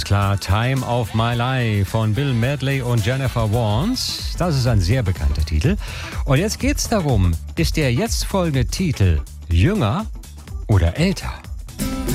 Ganz klar, Time of My Life von Bill Medley und Jennifer Warnes. Das ist ein sehr bekannter Titel. Und jetzt geht's darum, ist der jetzt folgende Titel jünger oder älter?